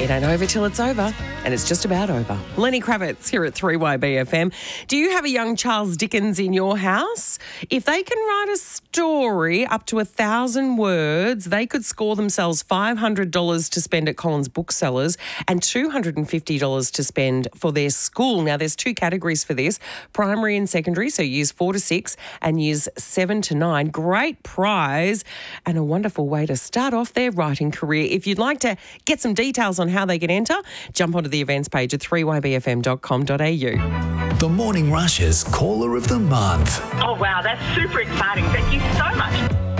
It ain't over till it's over, and it's just about over. Lenny Kravitz here at 3YBFM. Do you have a young Charles Dickens in your house? If they can write a story up to 1,000 words, they could score themselves $500 to spend at Collins Booksellers and $250 to spend for their school. Now, there's two categories for this, primary and secondary, so years 4 to 6 and years 7 to 9. Great prize and a wonderful way to start off their writing career. If you'd like to get some details on how they can enter, jump onto the events page at 3ybfm.com.au. The Morning Rush's Caller of the Month. Oh, wow, that's super exciting. Thank you so much.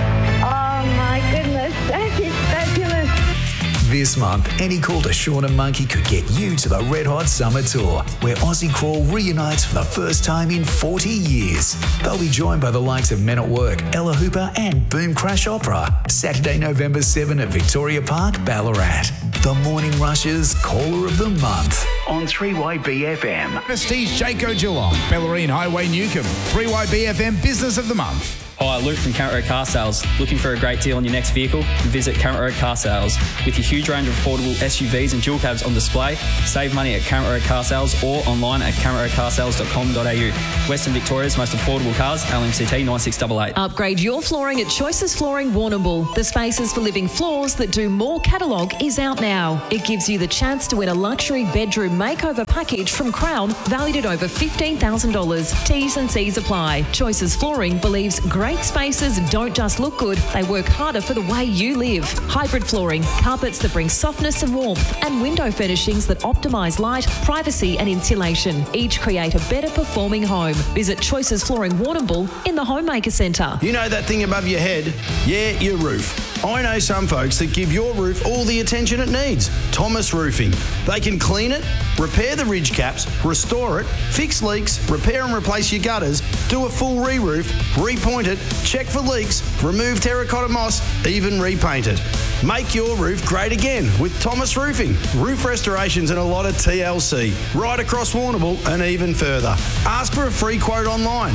Oh, my goodness, that is fabulous. This month, any call to Sean and Monkey could get you to the Red Hot Summer Tour, where Aussie Crawl reunites for the first time in 40 years. They'll be joined by the likes of Men at Work, Ella Hooper and Boom Crash Opera. Saturday, November 7 at Victoria Park, Ballarat. The Morning Rush's Caller of the Month on 3YBFM. Prestige Jayco Geelong, Bellarine Highway Newcomb, 3YBFM Business of the Month. Hi, Luke from Current Road Car Sales. Looking for a great deal on your next vehicle? Visit Current Road Car Sales. With your huge range of affordable SUVs and dual cabs on display, save money at Current Road Car Sales or online at currentroadcarsales.com.au. Western Victoria's most affordable cars, LMCT 9688. Upgrade your flooring at Choices Flooring Warrnambool. The Spaces for Living Floors That Do More catalogue is out now. It gives you the chance to win a luxury bedroom makeover package from Crown valued at over $15,000. T's and C's apply. Choices Flooring believes great spaces don't just look good, they work harder for the way you live. Hybrid flooring, carpets that bring softness and warmth, and window furnishings that optimise light, privacy and insulation. Each create a better performing home. Visit Choices Flooring Warrnambool in the Homemaker Centre. You know that thing above your head? Yeah, your roof. I know some folks that give your roof all the attention it needs. Thomas Roofing. They can clean it, repair the ridge caps, restore it, fix leaks, repair and replace your gutters, do a full re-roof, repoint it, check for leaks, remove terracotta moss, even repaint it. Make your roof great again with Thomas Roofing. Roof restorations and a lot of TLC. Right across Warrnambool and even further. Ask for a free quote online.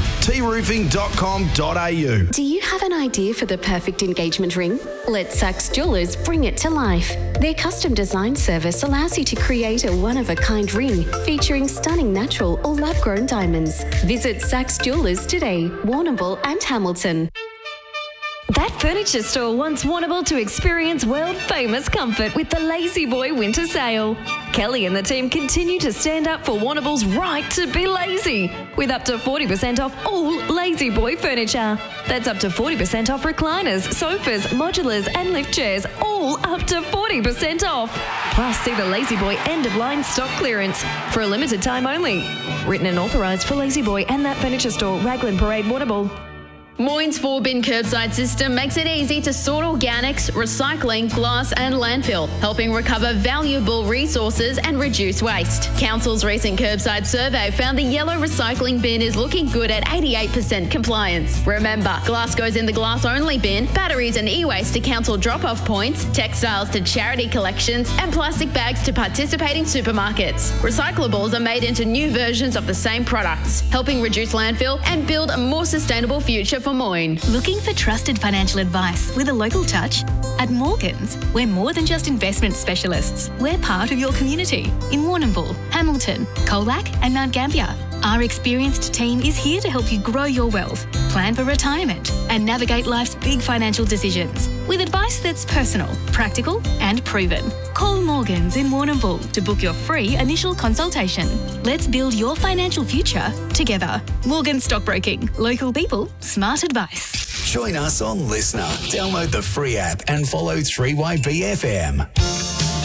troofing.com.au. Do you have an idea for the perfect engagement ring? Let Saks Jewelers bring it to life. Their custom design service allows you to create a one-of-a-kind ring featuring stunning natural or lab-grown diamonds. Visit Saks Jewelers today, Warrnambool and Hamilton. That furniture store wants Warrnambool to experience world-famous comfort with the Lazy Boy Winter Sale. Kelly and the team continue to stand up for Warrnambool's right to be lazy, with up to 40% off all Lazy Boy furniture. That's up to 40% off recliners, sofas, modulars and lift chairs, all up to 40% off. Plus, see the Lazy Boy end-of-line stock clearance for a limited time only. Written and authorised for Lazy Boy and That Furniture Store, Raglan Parade, Warrnambool. Moyne's 4-bin curbside system makes it easy to sort organics, recycling, glass and landfill, helping recover valuable resources and reduce waste. Council's recent curbside survey found the yellow recycling bin is looking good at 88% compliance. Remember, glass goes in the glass-only bin, batteries and e-waste to council drop-off points, textiles to charity collections and plastic bags to participating supermarkets. Recyclables are made into new versions of the same products, helping reduce landfill and build a more sustainable future for Moyne. Looking for trusted financial advice with a local touch? At Morgans, we're more than just investment specialists. We're part of your community in Warrnambool, Hamilton, Colac and Mount Gambier. Our experienced team is here to help you grow your wealth, plan for retirement and navigate life's big financial decisions with advice that's personal, practical and proven. Call Morgans in Warrnambool to book your free initial consultation. Let's build your financial future together. Morgans Stockbroking. Local people, smart advice. Join us on Listener. Download the free app and follow 3YBFM.